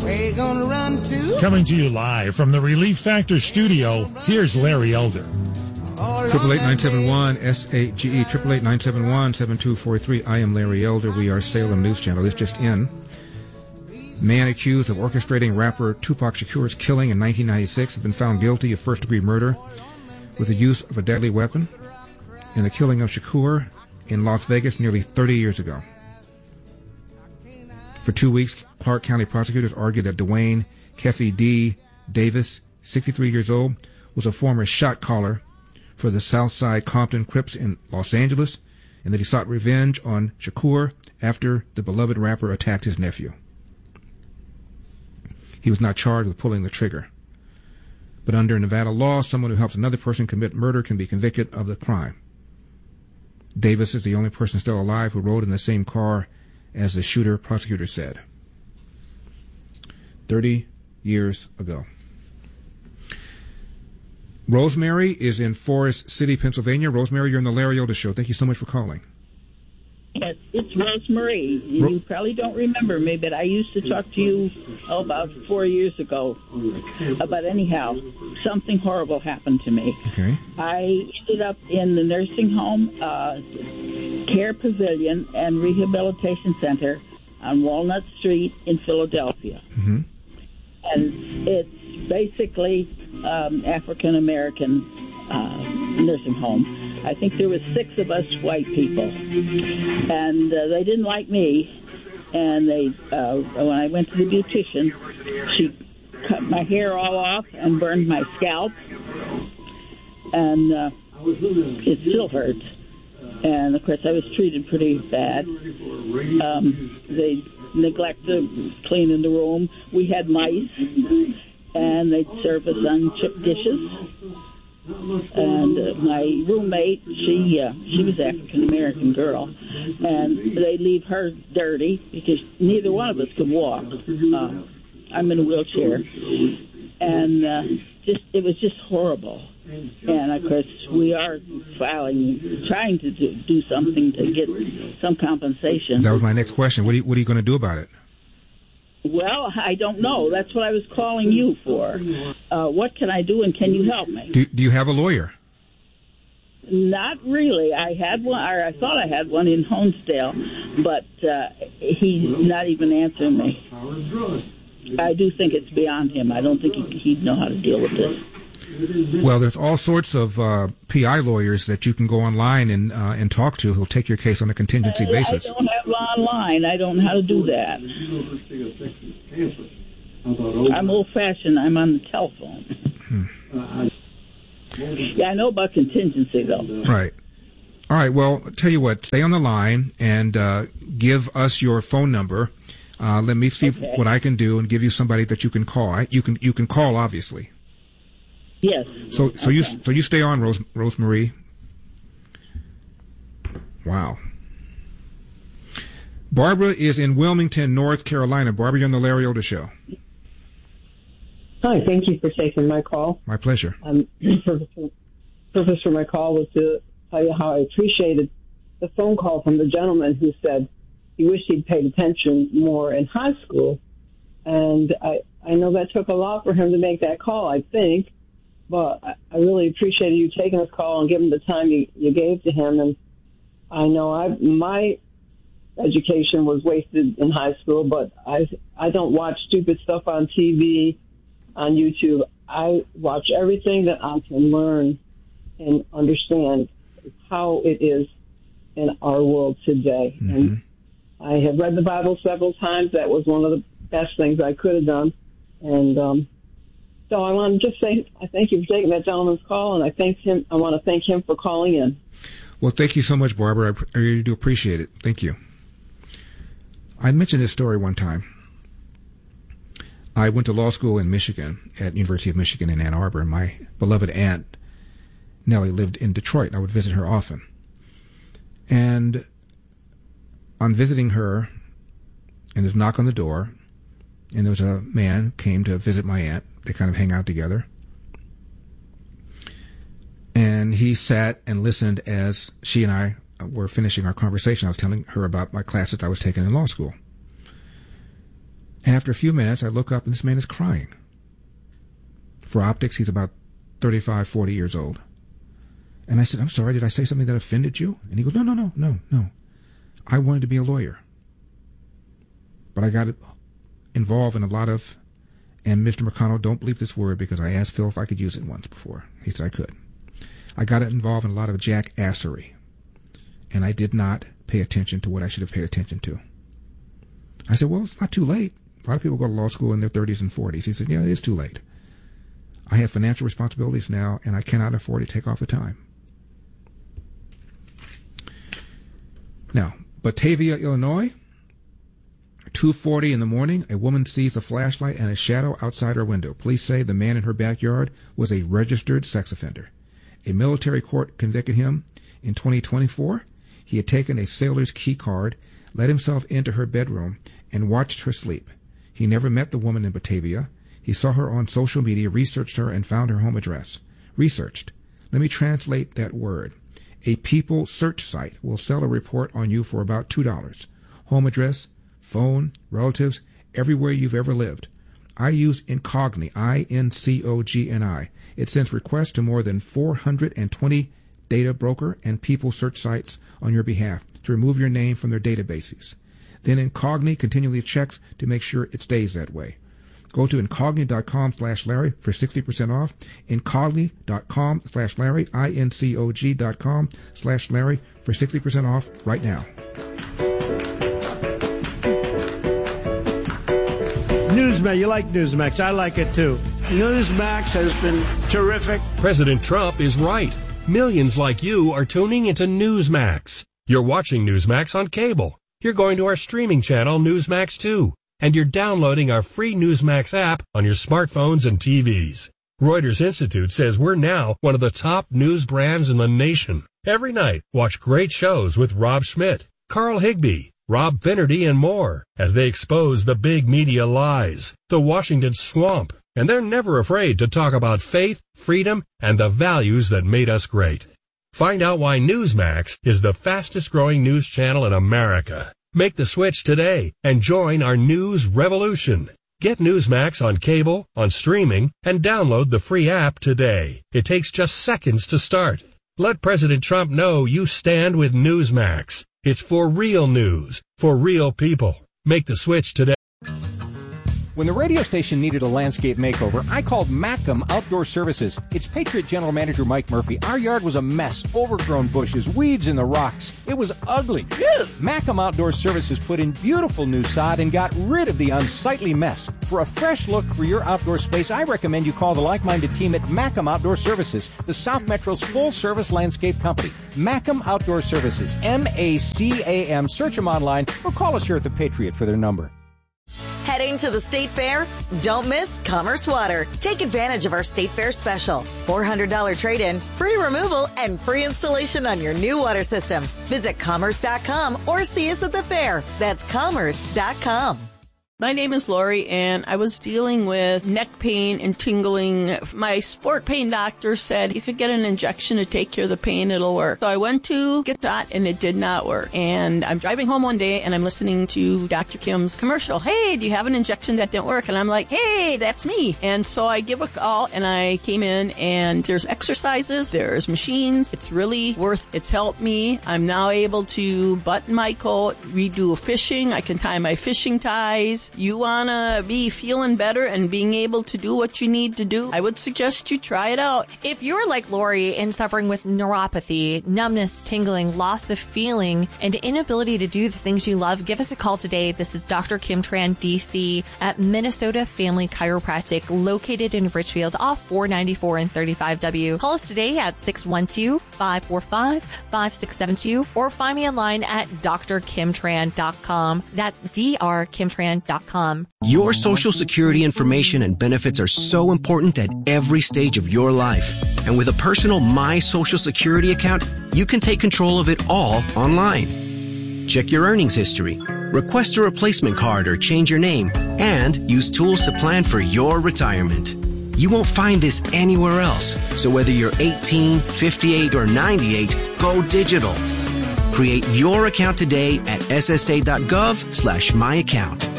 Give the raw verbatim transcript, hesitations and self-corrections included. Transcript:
Where you gonna run to? Coming to you live from the Relief Factor studio, here's Larry Elder. Triple eight nine seven one S A G E triple eight nine seven one seven two four three. I am Larry Elder. We are Salem News Channel. This just in. Man accused of orchestrating rapper Tupac Shakur's killing in nineteen ninety-six has been found guilty of first-degree murder with the use of a deadly weapon in the killing of Shakur in Las Vegas nearly thirty years ago. For two weeks, Clark County prosecutors argued that Dwayne Keefe D. Davis, sixty-three years old, was a former shot caller for the Southside Compton Crips in Los Angeles, and that he sought revenge on Shakur after the beloved rapper attacked his nephew. He was not charged with pulling the trigger. But under Nevada law, someone who helps another person commit murder can be convicted of the crime. Davis is the only person still alive who rode in the same car as the shooter, prosecutors said. Thirty years ago. Rosemary is in Forest City, Pennsylvania. Rosemary, you're on the Larry Elder Show. Thank you so much for calling. Yes, it's Rosemary. You Ro- probably don't remember me, but I used to talk to you oh, about four years ago. Uh, but anyhow, something horrible happened to me. Okay. I ended up in the nursing home, uh, Care Pavilion and Rehabilitation Center on Walnut Street in Philadelphia. Mm-hmm. And it's basically um, African-American uh, nursing home. I think there was six of us white people, and uh, they didn't like me. And they, uh, when I went to the beautician, she cut my hair all off and burned my scalp, and uh, it still hurts. And of course, I was treated pretty bad. Um, they neglected cleaning the room. We had mice, and they'd serve us on chipped dishes. And uh, my roommate, she uh, she was an African-American girl, and they leave her dirty because neither one of us could walk. Uh, I'm in a wheelchair, and uh, just it was just horrible. And, of course, we are filing, trying to do, do something to get some compensation. That was my next question. What are you, what are you going to do about it? Well, I don't know. That's what I was calling you for. Uh, what can I do, and can you help me? Do, do you have a lawyer? Not really. I had one, or I thought I had one in Honesdale, but uh, he's not even answering me. I do think it's beyond him. I don't think he, he'd know how to deal with this. Well, there's all sorts of uh, P I lawyers that you can go online and uh, and talk to who'll take your case on a contingency I, basis. I don't have online. I don't know how to do that. I'm old-fashioned. I'm on the telephone. Hmm. Yeah, I know about contingency, though. Right. All right. Well, tell you what. Stay on the line and uh, give us your phone number. Uh, let me see Okay. what I can do and give you somebody that you can call. I, you can you can call, obviously. Yes. So so okay. you so you stay on, Rose Rosemary. Wow. Barbara is in Wilmington, North Carolina. Barbara, you're on the Larry Elder Show. Hi, thank you for taking my call. My pleasure. Um, the purpose for my call was to tell you how I appreciated the phone call from the gentleman who said he wished he'd paid attention more in high school. And I, I know that took a lot for him to make that call, I think. But I, I really appreciated you taking this call and giving the time you, you gave to him. And I know I my education was wasted in high school, but I I don't watch stupid stuff on T V, on YouTube. I watch everything that I can learn and understand how it is in our world today. Mm-hmm. And I have read the Bible several times. That was one of the best things I could have done. And um, so I want to just say I thank you for taking that gentleman's call, and I thank him. I want to thank him for calling in. Well, thank you so much, Barbara. I really do appreciate it. Thank you. I mentioned this story one time. I went to law school in Michigan, at University of Michigan in Ann Arbor, and my beloved aunt, Nellie, lived in Detroit. I would visit her often. And on visiting her, and there's a knock on the door, and there was a man came to visit my aunt. They kind of hang out together. And he sat and listened as she and I were finishing our conversation. I was telling her about my classes I was taking in law school. And after a few minutes, I look up and this man is crying. For optics, he's about thirty-five, forty years old. And I said, I'm sorry, did I say something that offended you? And he goes, no, no, no, no, no. I wanted to be a lawyer. But I got involved in a lot of, and Mister McConnell, don't bleep this word because I asked Phil if I could use it once before. He said I could. I got involved in a lot of jackassery. And I did not pay attention to what I should have paid attention to. I said, well, it's not too late. A lot of people go to law school in their thirties and forties. He said, yeah, it is too late. I have financial responsibilities now, and I cannot afford to take off the time. Now, Batavia, Illinois, two forty in the morning, a woman sees a flashlight and a shadow outside her window. Police say the man in her backyard was a registered sex offender. A military court convicted him in twenty twenty-four. He had taken a sailor's key card, let himself into her bedroom, and watched her sleep. He never met the woman in Batavia. He saw her on social media, researched her, and found her home address. Researched. Let me translate that word. A people search site will sell a report on you for about two dollars. Home address, phone, relatives, everywhere you've ever lived. I use Incogni, I N C O G N I. It sends requests to more than four hundred twenty data broker and people search sites on your behalf to remove your name from their databases. Then Incogni continually checks to make sure it stays that way. Go to incogni.com slash Larry for sixty percent off. Incogni.com slash Larry, I N C O G dot com slash Larry for sixty percent off right now. Newsmax, you like Newsmax. I like it too. Newsmax has been terrific. President Trump is right. Millions like you are tuning into Newsmax. You're watching Newsmax on cable. You're going to our streaming channel, Newsmax two. And you're downloading our free Newsmax app on your smartphones and T Vs. Reuters Institute says we're now one of the top news brands in the nation. Every night, watch great shows with Rob Schmidt, Carl Higbie, Rob Finnerty, and more as they expose the big media lies, the Washington swamp. And they're never afraid to talk about faith, freedom, and the values that made us great. Find out why Newsmax is the fastest growing news channel in America. Make the switch today and join our news revolution. Get Newsmax on cable, on streaming, and download the free app today. It takes just seconds to start. Let President Trump know you stand with Newsmax. It's for real news, for real people. Make the switch today. When the radio station needed a landscape makeover, I called Macam Outdoor Services. It's Patriot General Manager Mike Murphy. Our yard was a mess, overgrown bushes, weeds in the rocks. It was ugly. Macam Outdoor Services put in beautiful new sod and got rid of the unsightly mess. For a fresh look for your outdoor space, I recommend you call the like-minded team at Macam Outdoor Services, the South Metro's full-service landscape company. Macam Outdoor Services, M A C A M. Search them online or call us here at the Patriot for their number. Heading to the State Fair? Don't miss Commerce Water. Take advantage of our State Fair special. four hundred dollars trade-in, free removal, and free installation on your new water system. Visit commerce dot com or see us at the fair. That's commerce dot com. My name is Lori, and I was dealing with neck pain and tingling. My sport pain doctor said you could get an injection to take care of the pain, it'll work. So I went to get that, and it did not work. And I'm driving home one day, and I'm listening to Doctor Kim's commercial. Hey, do you have an injection that didn't work? And I'm like, hey, that's me. And so I give a call, and I came in, and there's exercises, there's machines. It's really worth, it's helped me. I'm now able to button my coat, redo fishing. I can tie my fishing ties. You want to be feeling better and being able to do what you need to do, I would suggest you try it out. If you're like Lori and suffering with neuropathy, numbness, tingling, loss of feeling, and inability to do the things you love, give us a call today. This is Doctor Kim Tran, D C, at Minnesota Family Chiropractic, located in Richfield, off four ninety-four and thirty-five W. Call us today at six one two, five four five, five six seven two or find me online at d r kim tran dot com. That's d r kim tran dot com. Your Social Security information and benefits are so important at every stage of your life. And with a personal My Social Security account, you can take control of it all online. Check your earnings history, request a replacement card or change your name, and use tools to plan for your retirement. You won't find this anywhere else. So whether you're eighteen, fifty-eight, or ninety-eight, go digital. Create your account today at s s a dot gov slash my account.